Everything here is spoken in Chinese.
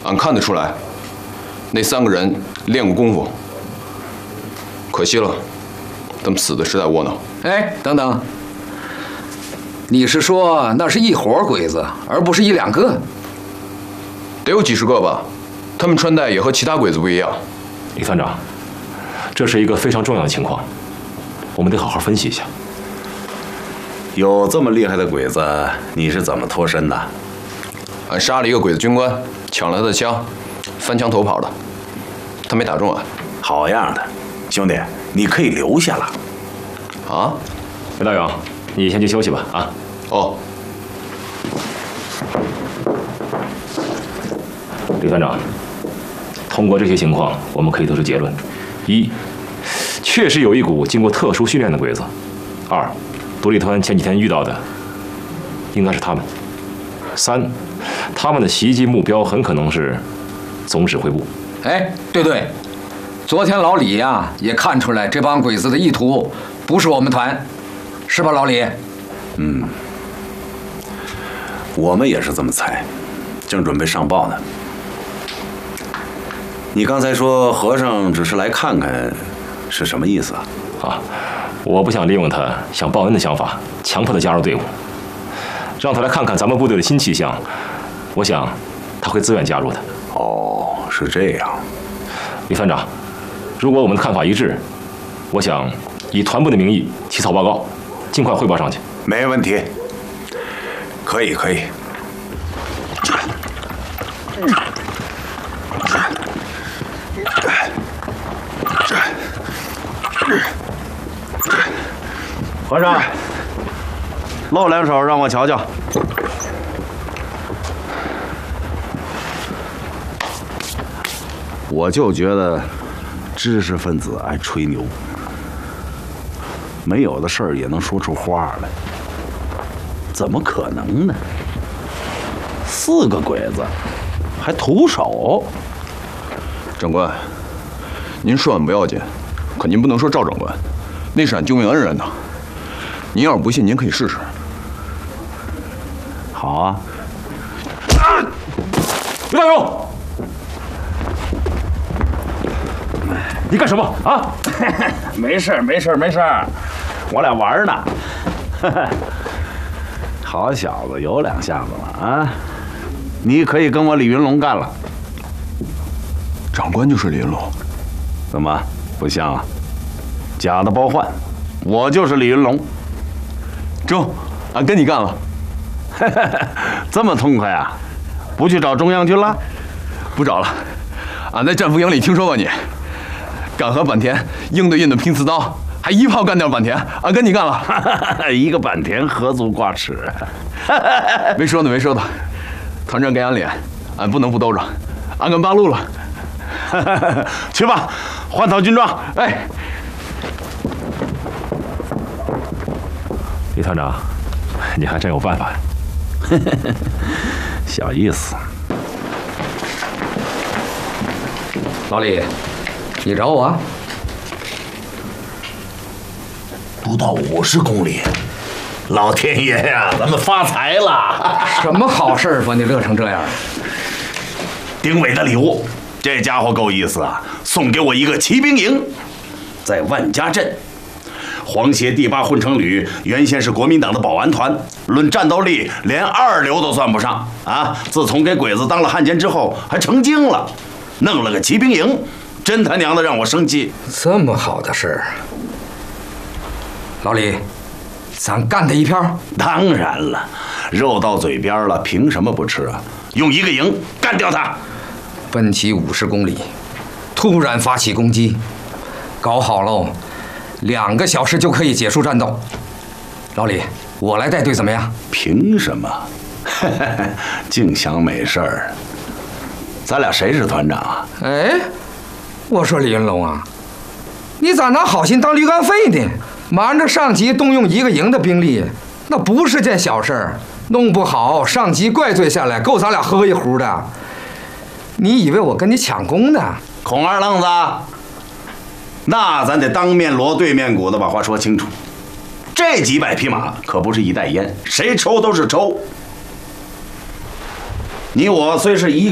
俺看得出来，那3个人练过功夫。可惜了，他们死的实在窝囊。 哎，等等，你是说那是一伙鬼子，而不是1、2个？ 得有几十个吧。他们穿戴也和其他鬼子不一样。 李团长，这是一个非常重要的情况，我们得好好分析一下。 有这么厉害的鬼子，你是怎么脱身的？ 俺杀了一个鬼子军官，抢了他的枪，翻墙逃跑的。他没打中俺。 好样的，兄弟，你可以留下了。 啊？ 刘大勇，你先去休息吧。啊。 哦。 李团长，通过这些情况，我们可以得出结论：一，确实有一股经过特殊训练的鬼子；二，独立团前几天遇到的应该是他们；三，他们的袭击目标很可能是总指挥部。 哎，对，昨天老李呀也看出来这帮鬼子的意图不是我们团，是吧，老李？ 嗯，我们也是这么猜，正准备上报呢。你刚才说和尚只是来看看，是什么意思啊？ 啊，我不想利用他想报恩的想法，强迫他加入队伍，让他来看看咱们部队的新气象。我想他会自愿加入的。 哦，是这样。 李团长，如果我们的看法一致，我想以团部的名义起草报告，尽快汇报上去。 没问题，可以。和尚，露2手让我瞧瞧。我就觉得知识分子爱吹牛，没有的事儿也能说出话来，怎么可能呢？4个鬼子，还徒手。 长官，您说俺不要紧，可您不能说赵长官，那是俺救命恩人呐。您要是不信，您可以试试。 好啊。 刘大勇，你干什么啊？ 没事，我俩玩呢。好小子，有2下子了啊！你可以跟我李云龙干了。 长官就是李云龙， 怎么不像啊？假的包换，我就是李云龙。 中，俺跟你干了。 这么痛快啊？不去找中央军了？ 不找了，俺在战俘营里听说过你，敢和坂田硬对硬的拼刺刀，还一炮干掉坂田，俺跟你干了。 一个坂田何足挂齿？ 没说的，团长给俺脸，俺不能不兜着，俺跟八路了。 去吧，换套军装。 哎， 李团长，你还真有办法呀！ 小意思。 老李，你找我？ 不到50公里，老天爷呀，咱们发财了！ 什么好事把你乐成这样？ 丁伟的礼物，这家伙够意思啊，送给我一个骑兵营，在万家镇。皇协第8混成旅原先是国民党的保安团，论战斗力连2流都算不上啊！自从给鬼子当了汉奸之后，还成精了，弄了个骑兵营，真他娘的让我生气。 这么好的事儿，老李，咱干他一票？ 当然了，肉到嘴边了，凭什么不吃啊？用1个营干掉他！ 奔袭50公里，突然发起攻击，搞好喽，2个小时就可以结束战斗。老李，我来带队怎么样？ 凭什么？净想美事儿。咱俩谁是团长啊？ 哎，我说李云龙啊，你咋拿好心当驴肝肺呢？瞒着上级动用1个营的兵力，那不是件小事儿，弄不好上级怪罪下来，够咱俩喝一壶的。你以为我跟你抢功呢？ 孔二愣子，那咱得当面锣对面鼓的把话说清楚。这几百匹马可不是一袋烟，谁抽都是抽。你我虽是一